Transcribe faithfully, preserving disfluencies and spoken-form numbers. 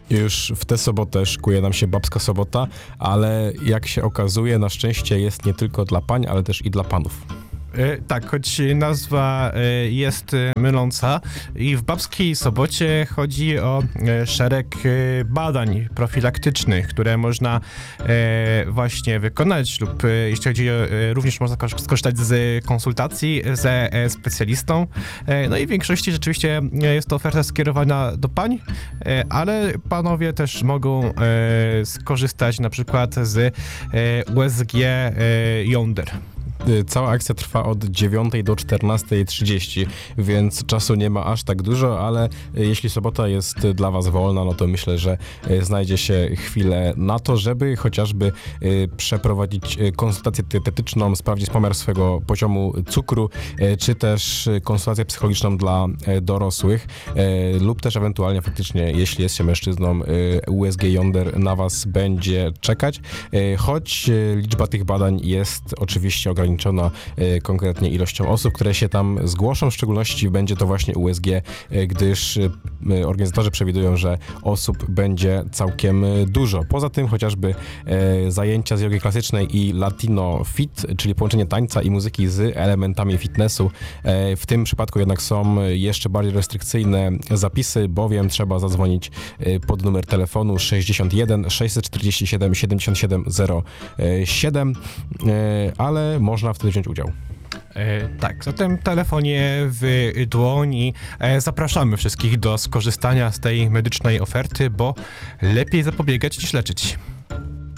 Już w tę sobotę szykuje nam się Babska Sobota, ale jak się okazuje, na szczęście jest nie tylko dla pań, ale też i dla panów. E, tak, choć nazwa e, jest e, myląca i w Babskiej Sobocie chodzi o e, szereg e, badań profilaktycznych, które można e, właśnie wykonać lub e, jeśli chodzi o, e, również można skorzystać z konsultacji ze e, specjalistą. E, no i w większości rzeczywiście e, jest to oferta skierowana do pań, e, ale panowie też mogą e, skorzystać na przykład z e, U S G e, Yonder. Cała akcja trwa od dziewiątej do czternastej trzydzieści, więc czasu nie ma aż tak dużo, ale jeśli sobota jest dla was wolna, no to myślę, że znajdzie się chwilę na to, żeby chociażby przeprowadzić konsultację dietetyczną, sprawdzić pomiar swojego poziomu cukru, czy też konsultację psychologiczną dla dorosłych, lub też ewentualnie faktycznie, jeśli jest się mężczyzną, U S G Yonder na was będzie czekać, choć liczba tych badań jest oczywiście ograniczona ograniczona e, konkretnie ilością osób, które się tam zgłoszą. W szczególności będzie to właśnie U S G, e, gdyż e, organizatorzy przewidują, że osób będzie całkiem dużo. Poza tym chociażby e, zajęcia z jogi klasycznej i Latino Fit, czyli połączenie tańca i muzyki z elementami fitnessu. E, w tym przypadku jednak są jeszcze bardziej restrykcyjne zapisy, bowiem trzeba zadzwonić e, pod numer telefonu sześćdziesiąt jeden sześćset czterdzieści siedem siedemdziesiąt siedem zero siedem, e, ale można wtedy wziąć udział. E, tak, zatem telefonie w dłoni. E, zapraszamy wszystkich do skorzystania z tej medycznej oferty, bo lepiej zapobiegać niż leczyć.